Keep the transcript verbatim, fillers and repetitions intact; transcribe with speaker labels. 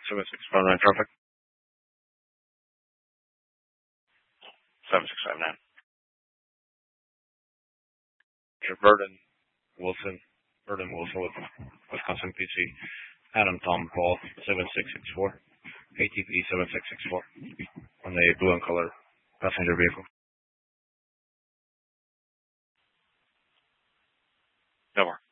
Speaker 1: seven six five nine traffic. seven six five nine. Your Burden Wilson. Burden Wilson with Wisconsin P C. Adam Tom Paul seven six six four. A T P seven six six four. On the blue and color passenger vehicle. No more.